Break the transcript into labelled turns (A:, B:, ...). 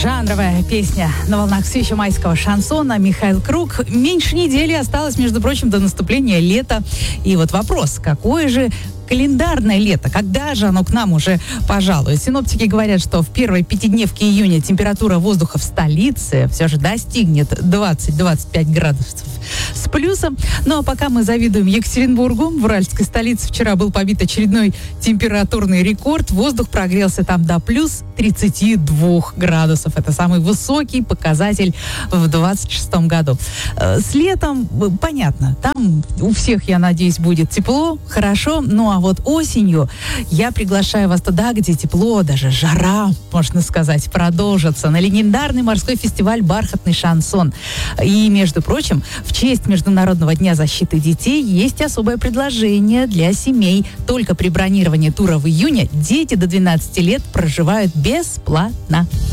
A: Жанровая песня на волнах все еще майского шансона. Михаил Круг. Меньше недели осталось, между прочим, до наступления лета. И вот вопрос, какое же календарное лето, когда же оно к нам уже пожалует? Синоптики говорят, что в первой пятидневке июня температура воздуха в столице все же достигнет 20-25 градусов с плюсом. Ну а пока мы завидуем Екатеринбургу, в уральской столице вчера был побит очередной температурный рекорд. Воздух прогрелся там до плюс 32 градусов. Это самый высокий показатель в 26 году. С летом, понятно, там у всех, я надеюсь, будет тепло, хорошо. Ну а вот осенью я приглашаю вас туда, где тепло, даже жара, можно сказать, продолжится. На легендарный морской фестиваль «Бархатный шансон». И, между прочим, в честь Международного дня защиты детей есть особое предложение для семей. Только при бронировании тура в июне дети до 12 лет проживают бесплатно.